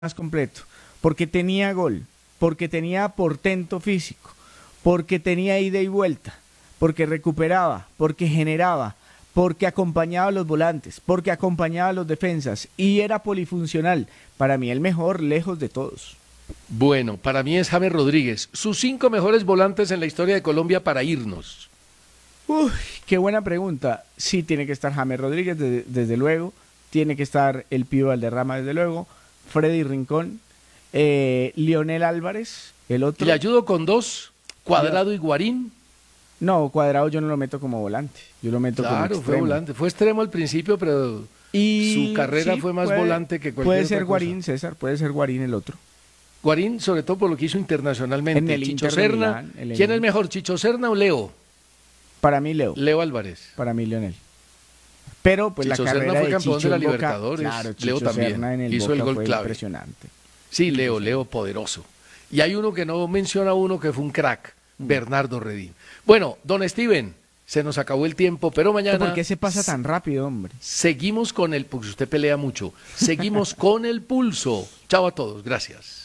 más completo, porque tenía gol, porque tenía portento físico, porque tenía ida y vuelta, porque recuperaba, porque generaba, porque acompañaba a los volantes, porque acompañaba a los defensas y era polifuncional. Para mí el mejor lejos de todos. Bueno, para mí es James Rodríguez. Sus 5 mejores volantes en la historia de Colombia para irnos. Uy, qué buena pregunta. Sí, tiene que estar James Rodríguez, desde luego. Tiene que estar el Pío Valderrama, desde luego. Freddy Rincón. Lionel Álvarez, el otro. Le ayudo con dos, Cuadrado y Guarín. No, Cuadrado yo no lo meto como volante. Yo lo meto como Claro, fue extremo. volante. Fue extremo al principio, pero Y su carrera sí, fue más volante que cualquier puede otra ser cosa. Guarín, César, puede ser Guarín el otro. Guarín, sobre todo por lo que hizo internacionalmente. En el Chicho Inter de Serna, Milán, ¿quién es mejor, Chicho Serna o Leo? Para mí Leo, Leo Álvarez. para mí Lionel. Pero pues Chicho la Serna carrera fue de campeón Chicho de la en Boca, Libertadores. claro, Leo Chicho también Serna en el hizo Boca el gol fue clave. impresionante. Sí, Leo, poderoso. Y hay uno que no menciona uno que fue un crack, Bernardo Redín. Bueno, don Steven, se nos acabó el tiempo, pero mañana ¿Por qué se pasa tan rápido, hombre? seguimos con el, porque usted pelea mucho, seguimos con el pulso. Chao a todos, gracias.